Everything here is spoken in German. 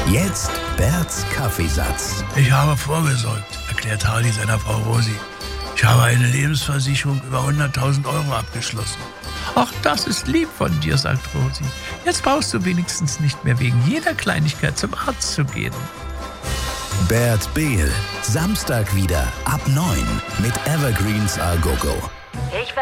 Jetzt Berts Kaffeesatz. Ich habe vorgesorgt, erklärt Hardy seiner Frau Rosi. Ich habe eine Lebensversicherung über 100.000 Euro abgeschlossen. Ach, das ist lieb von dir, sagt Rosi. Jetzt brauchst du wenigstens nicht mehr wegen jeder Kleinigkeit zum Arzt zu gehen. Bert Behl, Samstag wieder ab 9 mit Evergreens A Go Go. Ich